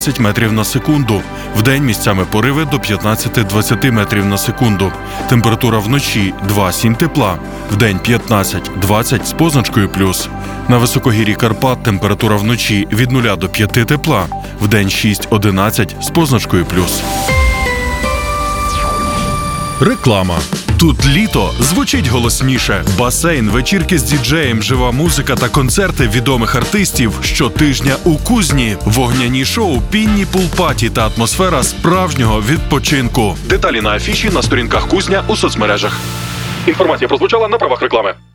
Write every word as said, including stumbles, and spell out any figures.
метрів на секунду. Вдень місцями пориви до п'ятнадцять-двадцять метрів на секунду. Температура вночі два-сім тепла, вдень п'ятнадцять-двадцять з позначкою плюс. На високогір'ї Карпат температура вночі від нуля до п'яти тепла, вдень шість-одинадцять з позначкою плюс. Реклама. Тут літо звучить голосніше. Басейн, вечірки з діджеєм, жива музика та концерти відомих артистів щотижня у Кузні. Вогняні шоу, пінні пул-паті та атмосфера справжнього відпочинку. Деталі на афіші на сторінках Кузня у соцмережах. Інформація прозвучала на правах реклами.